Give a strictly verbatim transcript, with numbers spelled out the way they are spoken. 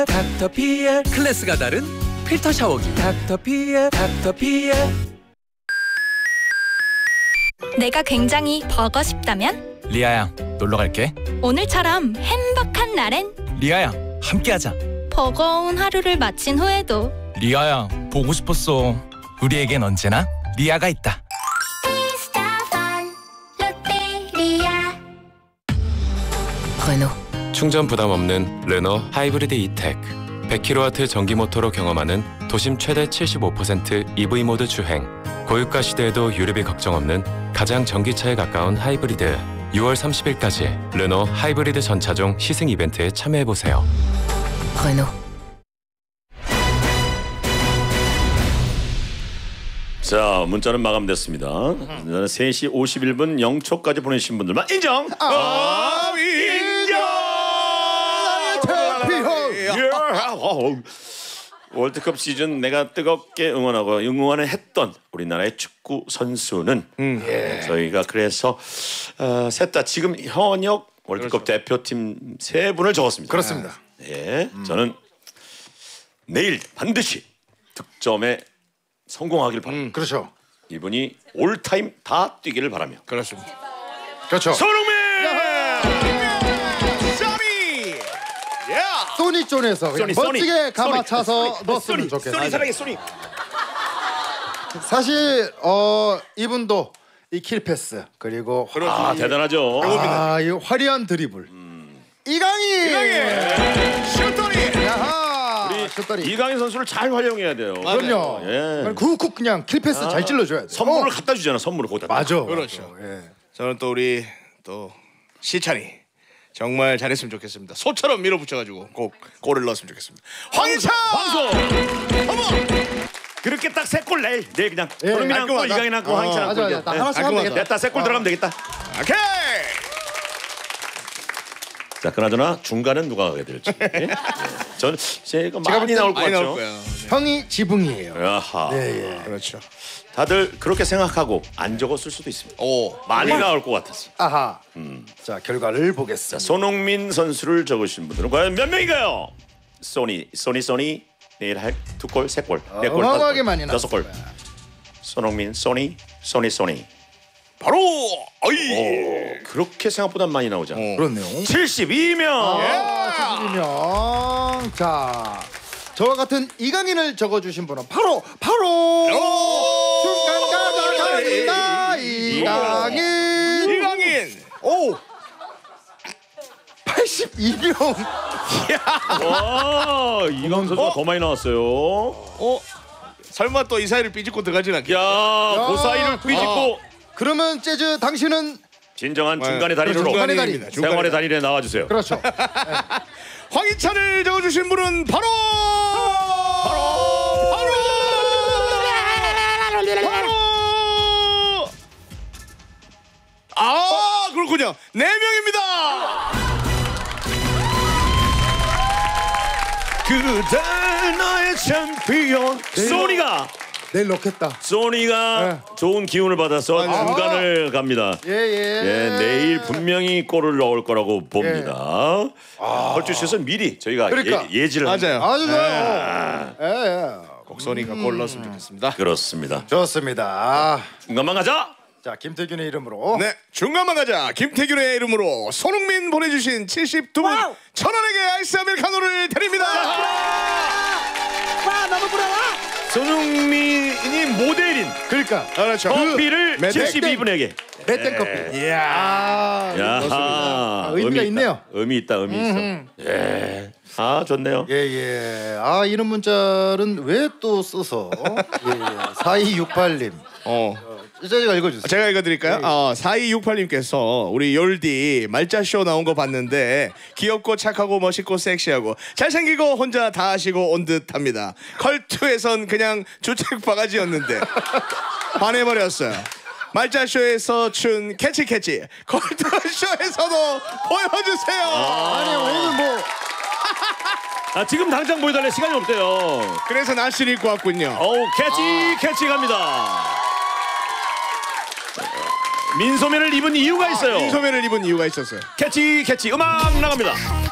닥터피엘 클래스가 다른 필터 샤워기 닥터피엘 닥터피엘. 내가 굉장히 버거 싶다면? 리아양 놀러 갈게. 오늘처럼 행복한 날엔 리아양 함께하자. 버거운 하루를 마친 후에도 리아양 보고 싶었어. 우리에겐 언제나 리아가 있다. 르노. 충전 부담 없는 르노 하이브리드 이텍. 백 킬로와트 전기 모터로 경험하는 도심 최대 칠십오 퍼센트 이브이 모드 주행. 고유가 시대에도 유류비 걱정 없는 가장 전기차에 가까운 하이브리드. 유월 삼십일까지 르노 하이브리드 전차종 시승 이벤트에 참여해보세요. 르노. 자, 문자는 마감됐습니다. 음. 세 시 오십일 분 영 초까지 보내주신 분들만 인정! 아, 인정! 월드컵 시즌 내가 뜨겁게 응원하고 응원을 했던 우리나라의 축구 선수는 음. 예. 저희가 그래서 어, 셋 다 지금 현역 월드컵 그렇죠. 대표팀 세 분을 적었습니다. 그렇습니다. 예, 음. 저는 내일 반드시 득점에 성공하길 바랍니다. 음, 그렇죠. 이분이 올타임 다 뛰기를 바라며. 그렇습니다. 그렇죠. 손흥민! 쏘니! 소니존에서 그냥 소니, 멋지게 소니, 감아차서 소니, 넣었으면 소니, 좋겠어요. 소니 사랑해 소니. 사실 어 이분도 이 킬패스 그리고 아 대단하죠. 아, 이 화려한 드리블. 음. 이강인! 이강인! 슛돌이! 야하! 우리 슛돌이. 이강인 선수를 잘 활용해야 돼요. 그럼요. 예. 쿡쿡 그냥 킬패스 아, 잘 찔러줘야 돼. 선물을 어. 갖다 주잖아. 선물을 거기다. 맞아. 그렇죠. 맞아. 예. 저는 또 우리 또 시찬이 정말 잘했으면 좋겠습니다. 소처럼 밀어붙여가지고 꼭 골을 넣었으면 좋겠습니다. 황희찬! 황소! 어머! 그렇게 딱 세 골 내일 내일 그냥 예, 손흥민한 골, 이강인한 골, 황희찬한 맞아, 골. 맞아. 나 하나씩 하면 되겠다. 됐다. 세 골 들어가면 되겠다. 오케이! 자, 그나저나 중간은 누가 가게 될지. 예? 전 제가 많이 나올 것 많이 같죠. 나올 거야. 네. 형이 지붕이에요. 야하. 네, 예. 그렇죠. 다들 그렇게 생각하고 안 적었을 수도 있습니다. 오, 많이 나올 것 같았어. 아하. 음. 자, 결과를 보겠습니다. 자, 손흥민 선수를 적으신 분들은 과연 몇 명인가요? 소니, 소니, 소니 내일 할 두 골, 세 골, 네 골, 어마어마하게 많이 다섯 골. 나왔습니다. 손흥민, 소니, 소니, 소니. 바로 어이. 오, 그렇게 생각보다 많이 나오죠. 어. 그렇네요. 칠십이 명. 아, 칠십이 명. 자, 저와 같은 이강인을 적어주신 분은 바로 바로 중간까지 갑니다. 이강인. 이강인. 오. 팔십이 명. 와, 이강 선수가 어? 더 많이 나왔어요. 어? 설마 또 이 사이를 삐집고 들어가진 않겠지? 야, 그 사이를 삐집고. 그러면 재즈 당신은 진정한 중간의 달인으로 중간의 달인. 생활의 달인에 나와주세요. 그렇죠. 황희찬을 적어주신 분은 바로 바로 바로 바로 아 그렇군요. 네 명입니다. 그대 나의 챔피언. 소니가 내일 넣겠다. 소니가 네. 좋은 기운을 받아서 아. 중간을 갑니다. 예, 예. 예, 내일 분명히 골을 넣을 거라고 봅니다. 아. 헐주시에서 미리 저희가 그러니까. 예, 예지를 맞아요. 아주 좋아요. 아. 예, 예. 곡소니가 골 넣었으면 좋겠습니다. 그렇습니다. 좋습니다. 중간만 가자. 자, 김태균의 이름으로. 네, 중간만 가자. 김태균의 이름으로 손흥민 보내주신 칠십이 분 천 원에게 아이스 아메리카노를 드립니다. 와, 너무 부러워. 손흥민이 모델인 그러니까 그렇죠. 커피를 그 칠십이 분에게. 맷땡 커피. 이야. 아, 야하. 아, 의미가 있다. 있네요. 의미 있다. 의미 음흠. 있어. 예. 아, 좋네요. 예, 예. 아, 이런 문자는 왜 또 써서? 예, 예. 사이육팔 님. 어. 제가 읽어주세요. 제가 읽어드릴까요? 네. 어, 사이육팔 님께서 우리 열디 말짜쇼 나온 거 봤는데 귀엽고 착하고 멋있고 섹시하고 잘생기고 혼자 다 하시고 온 듯합니다. 컬투에선 그냥 주책 바가지였는데 반해버렸어요. 말짜쇼에서 춘 캐치캐치 컬투쇼에서도 보여주세요. 아니, 오늘 뭐 아, 지금 당장 보여달래. 시간이 없대요. 그래서 날씨를 입고 왔군요. 어우, 캐치 캐치 갑니다. 민소매를 입은 이유가 있어요. 민소매를 입은 이유가 있었어요. 캐치 캐치 음악 나갑니다.